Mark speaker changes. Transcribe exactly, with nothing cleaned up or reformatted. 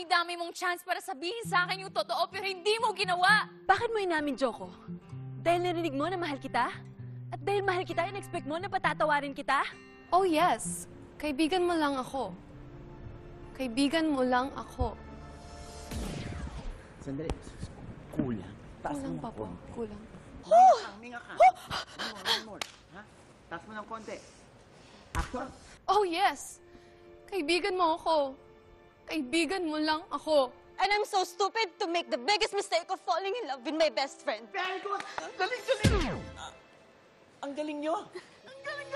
Speaker 1: dami-dami mong chance para sabihin sa akin yung totoo pero hindi mo ginawa.
Speaker 2: Bakit mo inamin, Joko? Dahil narinig mo na mahal kita? At dahil mahal kita, in-expect mo na patatawarin kita?
Speaker 3: Oh yes, kaibigan mo lang ako. Kaibigan mo lang ako.
Speaker 4: Sandali. Kulang. Taas
Speaker 3: Kulang
Speaker 4: mo
Speaker 3: pa
Speaker 4: ng
Speaker 3: po,
Speaker 4: konti.
Speaker 3: kulang.
Speaker 4: Huminga ka. One more, one more. Ha? Taas mo ng konti. Action.
Speaker 3: Oh yes, kaibigan mo ako. Kaibigan mo lang ako.
Speaker 5: And I'm so stupid to make the biggest mistake of falling in love with my best friend.
Speaker 4: Very good! Ang galing, galing! Ang galing nyo! Ang galing,